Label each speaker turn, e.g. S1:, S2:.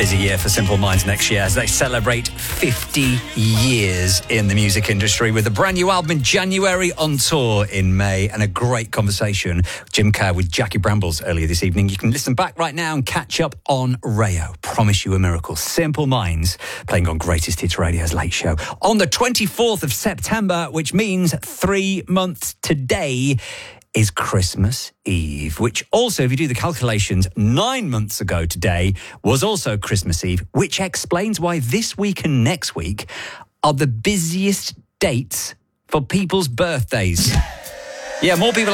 S1: Busy year for Simple Minds next year as they celebrate 50 years in the music industry with a brand new album in January, on tour in May, and a great conversation with Jim Kerr with Jackie Brambles earlier this evening. You can listen back right now and catch up on Rayo. Promise you a miracle. Simple Minds playing on Greatest Hits Radio's Late Show on the 24th of September, which means 3 months today is Christmas Eve, which also, if you do the calculations, 9 months ago today was also Christmas Eve, which explains why this week and next week are the busiest dates for people's birthdays. Yeah, more people